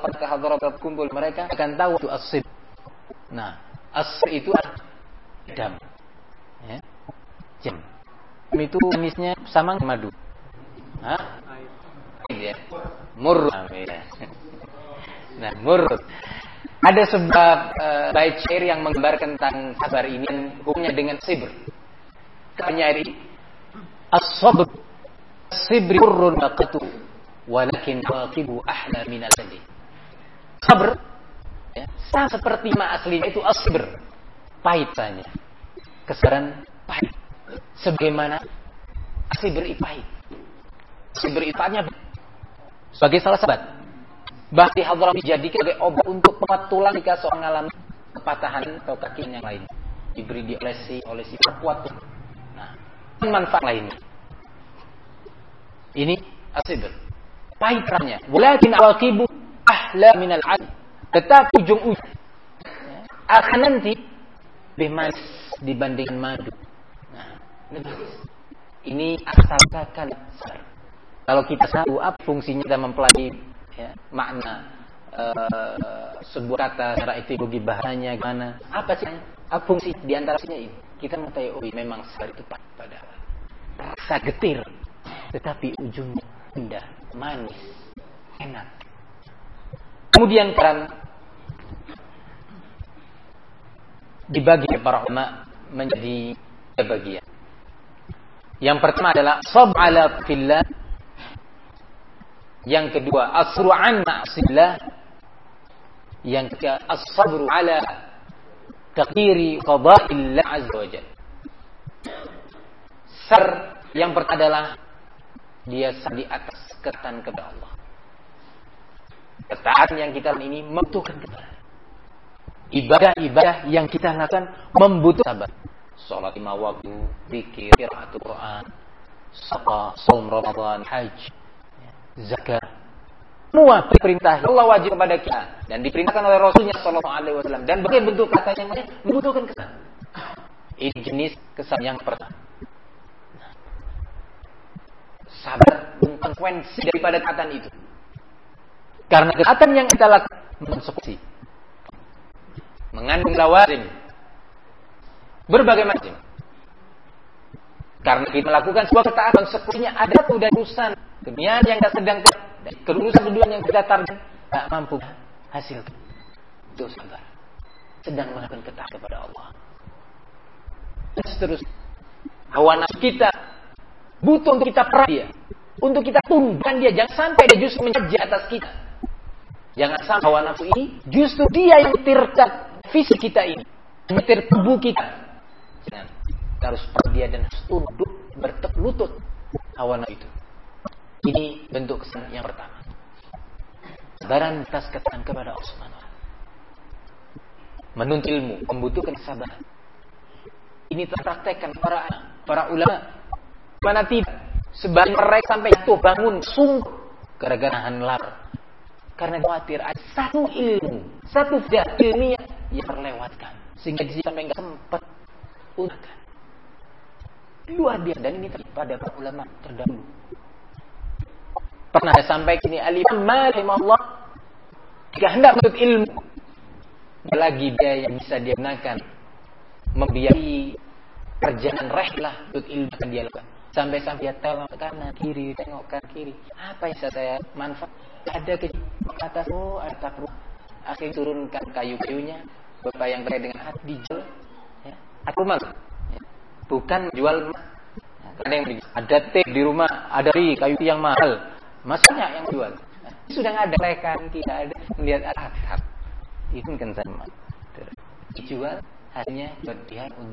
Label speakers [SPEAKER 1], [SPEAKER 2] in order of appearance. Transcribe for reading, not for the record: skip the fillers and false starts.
[SPEAKER 1] pada kehadrat kumpul mereka akan tahu itu as-sibr. Nah, as-sibr itu jam. Ya. Jam. Itu manisnya sama madu. Hah? Ya. Murr. Nah, murr. Ada sebuah bait syair yang menggambarkan tentang sabar ini hukumnya dengan sibr. Penyair ini as-sabr as-sibr murrun maqtu walakin waqibu ahla min al-sadi. Sabar ya, sama seperti ma aslinya itu as-sibr, pahit saja. Kesabaran pahit. Sebagaimana as-sibr itu pahit. Sibr itu pahitnya sebagai salah sahabat. Bahkan hadramah dijadikan sebagai obat untuk penguat tulang jika seorang mengalami kepatahan atau kaki yang lain. Diberi diolesi kuat. Nah, manfaat lainnya. Ini as-sibr. Pahitnya. Walakin awaqibu ahla minal 'adl. Tetapi ujung-ujung akan nanti lebih manis dibandingkan madu. Nah, ini asal kata sabar. Kalau kita tahu apa fungsinya kita mempelajari ya, makna sebuah kata secara etimologi bahasanya gimana? Apa sih? Apa fungsi di antara sini ini? Kita mengetahui memang sabar itu pada rasa getir, tetapi ujungnya indah, manis, enak. Kemudian kan dibagi para ulama menjadi tiga bagian. Yang pertama adalah sabr ala fillah. Yang kedua asru an ma'sillah. Yang ketiga as-sabru ala taqdiri qada'illah azza wajalla. Sabar yang pertama adalah dia di atas ketaatan kepada Allah. Ketaatan yang kita lakukan ini membutuhkan kesabaran. Ibadah-ibadah yang kita lakukan membutuhkan sabar. Salat 5 waktu, zikir, qiraatul Quran, sedekah, shaum Ramadan, haji, zakat. Semua perintah Allah wajib kepada kita dan diperintahkan oleh Rasulnya sallallahu alaihi wasallam dan berbagai bentuk kata yang lain membutuhkan kesabaran. Ini jenis kesabaran yang pertama. Sabar dan konsekuensi daripada ketaatan itu. Karena ketaatan yang kita lakukan konsekuensi, mengandung lawazim berbagai macam. Karena kita melakukan sebuah ketaatan, konsekuensinya ada tuh dari urusan dunia yang kita sedang kerurusan dunia yang kita target tak mampu hasil. Itu sabar. Sedang melakukan ketaatan kepada Allah. Dan seterusnya. Hawa nafsu kita butuh untuk kita perang dia, untuk kita tundukkan dia. Jangan sampai dia justru menjadi atas kita. Jangan sampai hawa nafsu ini justru dia yang menyetirkan fisik kita ini, menyetir tubuh kita. Jangan. Kita harus perang dia dan harus tunduk bertekuk lutut hawa nafsu itu. Ini bentuk kesabaran yang pertama. Kesabaran atas ketaatan kepada Allah Subhanahu wa taala. Menuntut ilmu membutuhkan kesabaran. Ini terpraktekkan para ulama. Mana tidak? Sebagian mereka sampai jatuh bangun sungguh gara-gara nahan lapar. Karena khawatir ada satu ilmu, satu faedah ilmiah yang terlewatkan sehingga dia sampai enggak sempat usahakan. Luar biasa dan ini pada para ulama terdahulu. Pernah saya sampaikan ini Al-Imam Malik rahimahullah jika hendak menuntut ilmu lagi biaya yang bisa dia gunakan membiayai perjalanan rehlah untuk ilmu yang dia lakukan. Sampai-sampai dia tengok kanan kiri, tengok kanan kiri. Apa yang bisa saya manfaat? Ada ke atas, ada takruk. Akhirnya turunkan kayu-kayunya. Bapak yang terkait dengan hati dijual. Ya. Atau rumah. Ya. Bukan jual. Ada yang ada teh di rumah, ada kayu yang mahal. Masanya yang jual. Nah, sudah ada rekan kita ada melihat atap. Itu kan sama. Dijual hanya buat dia untuk